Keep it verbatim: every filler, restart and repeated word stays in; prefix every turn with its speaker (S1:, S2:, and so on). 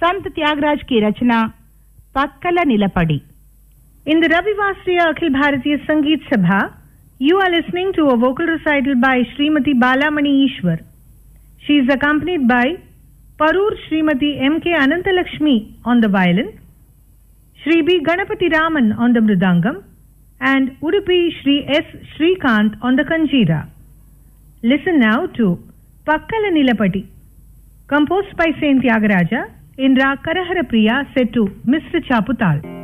S1: संत त्यागराज की रचना पक्कल निलपड़ी.
S2: In the Ravivasriya Akhil Bharatiya Sangeet Sabha, you are listening to a vocal recital by Srimati Balamani Ishwar. She is accompanied by Parur Srimati M K Anantalakshmi on the violin, Shri B Ganapati Raman on the mridangam, and Udupi Shri S Shrikant on the kanjira. Listen now to Pakkala Nilapadi, composed by Saint Tyagaraja in Raag Karahara Priya, set to Mister Chaputal.